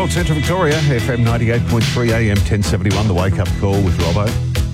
Gold Central Victoria, FM 98.3 AM 1071, the wake-up call with Robbo.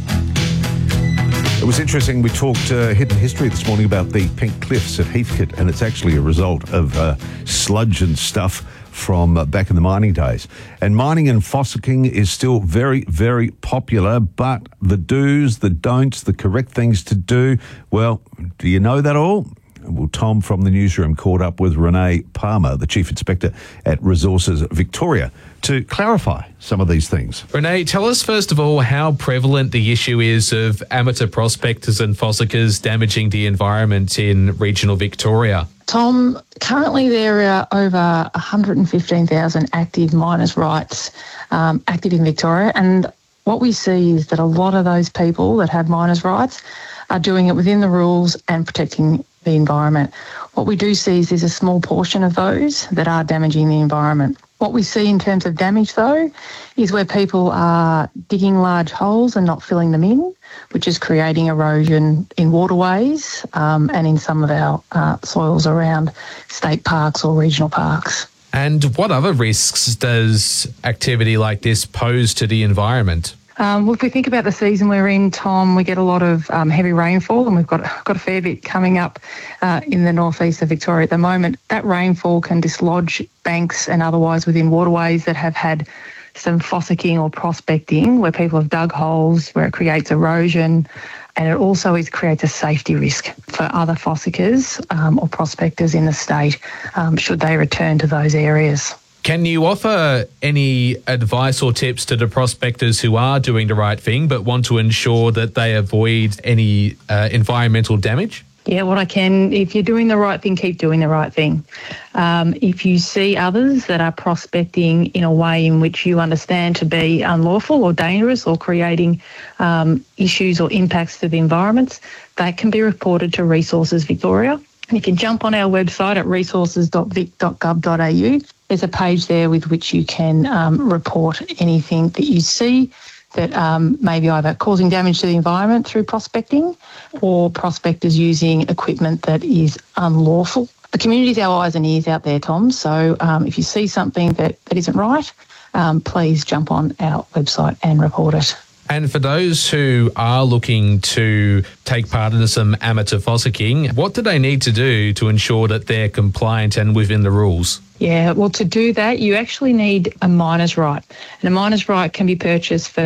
It was interesting, we talked hidden history this morning about the Pink Cliffs at Heathcote, and it's actually a result of sludge and stuff from back in the mining days. And mining and fossicking is still very, very popular, but the do's, the don'ts, the correct things to do, well, do you know that all? Well, Tom from the newsroom caught up with Renee Palmer, the Chief Inspector at Resources Victoria, to clarify some of these things. Renee, tell us first of all how prevalent the issue is of amateur prospectors and fossickers damaging the environment in regional Victoria. Tom, currently there are over 115,000 active miners' rights active in Victoria, and what we see is that a lot of those people that have miners' rights are doing it within the rules and protecting the environment. What we do see is there's a small portion of those that are damaging the environment. What we see in terms of damage, though, is where people are digging large holes and not filling them in, which is creating erosion in waterways and in some of our soils around state parks or regional parks. And what other risks does activity like this pose to the environment? Well, if we think about the season we're in, Tom, we get a lot of heavy rainfall, and we've got a fair bit coming up in the northeast of Victoria at the moment. That rainfall can dislodge banks and otherwise within waterways that have had some fossicking or prospecting, where people have dug holes, where it creates erosion, and it also creates a safety risk for other fossickers or prospectors in the state should they return to those areas. Can you offer any advice or tips to the prospectors who are doing the right thing but want to ensure that they avoid any environmental damage? Yeah, what I can, if you're doing the right thing, keep doing the right thing. If you see others that are prospecting in a way in which you understand to be unlawful or dangerous or creating issues or impacts to the environment, that can be reported to Resources Victoria. And you can jump on our website at resources.vic.gov.au. There's a page there with which you can report anything that you see that may be either causing damage to the environment through prospecting or prospectors using equipment that is unlawful. The community's our eyes and ears out there, Tom, so if you see something that isn't right, please jump on our website and report it. And for those who are looking to take part in some amateur fossicking, what do they need to do to ensure that they're compliant and within the rules? Yeah, well, to do that, you actually need a miner's right. And a miner's right can be purchased for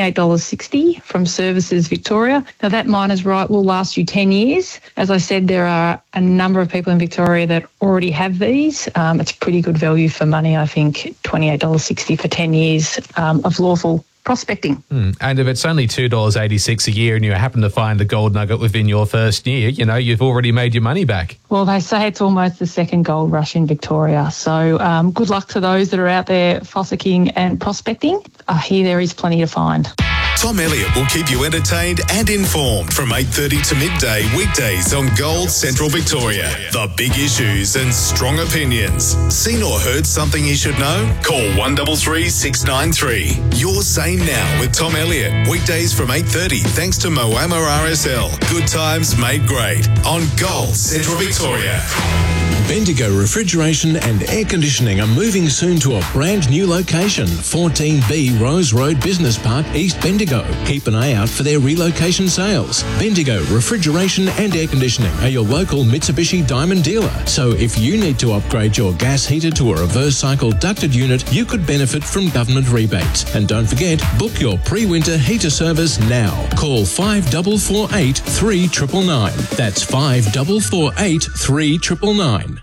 $28.60 from Services Victoria. Now, that miner's right will last you 10 years. As I said, there are a number of people in Victoria that already have these. It's pretty good value for money, I think, $28.60 for 10 years of lawful prospecting. And if it's only $2.86 a year and you happen to find a gold nugget within your first year, you know, you've already made your money back. Well, they say it's almost the second gold rush in Victoria. So good luck to those that are out there fossicking and prospecting. I hear there is plenty to find. Tom Elliott will keep you entertained and informed from 8:30 to midday weekdays on Gold Central Victoria. The big issues and strong opinions. Seen or heard something you should know? Call 133 693. Your Say Now with Tom Elliott. Weekdays from 8:30 thanks to Moama RSL. Good times made great on Gold Central Victoria. Bendigo Refrigeration and Air Conditioning are moving soon to a brand new location, 14B Rose Road Business Park, East Bendigo. Keep an eye out for their relocation sales. Bendigo Refrigeration and Air Conditioning are your local Mitsubishi Diamond dealer. So if you need to upgrade your gas heater to a reverse cycle ducted unit, you could benefit from government rebates. And don't forget, book your pre-winter heater service now. Call 5448 3999. That's 5448 3999.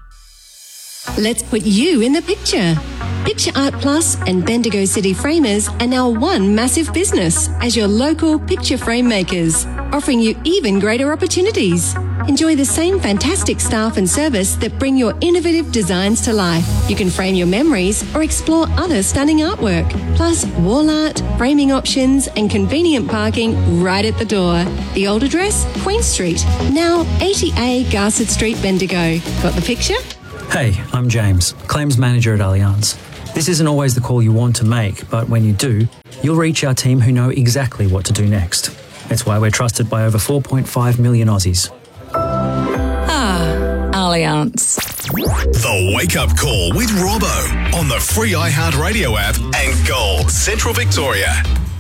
Let's put you in the picture. Picture Art Plus and Bendigo City Framers are now one massive business as your local picture frame makers, offering you even greater opportunities. Enjoy the same fantastic staff and service that bring your innovative designs to life. You can frame your memories or explore other stunning artwork, plus wall art, framing options and convenient parking right at the door. The old address, Queen Street, now 80A Garsett Street, Bendigo. Got the picture? Hey, I'm James, Claims Manager at Allianz. This isn't always the call you want to make, but when you do, you'll reach our team who know exactly what to do next. It's why we're trusted by over 4.5 million Aussies. Allianz. The Wake Up Call with Robbo on the free iHeartRadio app and Gold Central Victoria.